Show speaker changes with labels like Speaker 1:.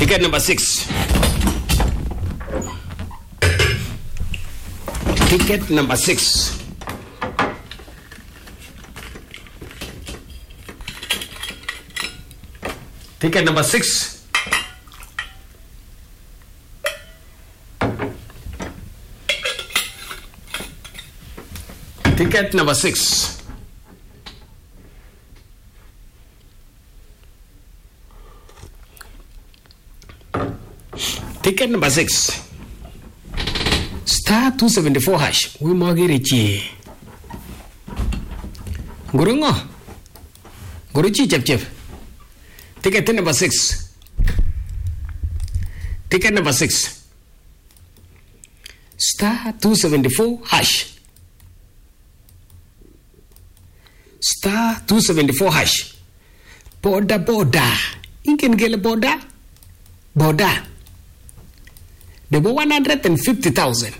Speaker 1: Ticket number 6. Ticket number 6. Ticket number 6. Ticket number 6. Ticket number 6. Star 274 hash. We mogirichi. Gurungo. Guruchi chep. Ticket number 6. Ticket number 6. Star 274 hash. Star 274 hash. Border. You can get a border. The 150,000.